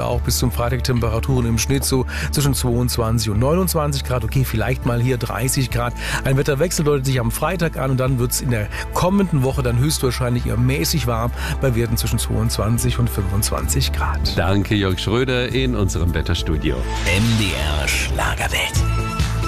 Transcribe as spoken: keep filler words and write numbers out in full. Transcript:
auch bis zum Freitag Temperaturen im Schnitt so zwischen zweiundzwanzig und neunundzwanzig Grad. Okay, vielleicht mal hier dreißig Grad. Ein Wetterwechsel deutet sich am Freitag an und dann wird es in der kommenden Woche dann höchstwahrscheinlich eher mäßig warm bei Werten zwischen zweiundzwanzig und fünfundzwanzig Grad. Danke, Jörg Schröder in unserem Wetterstudio. M D R Schlagerwelt.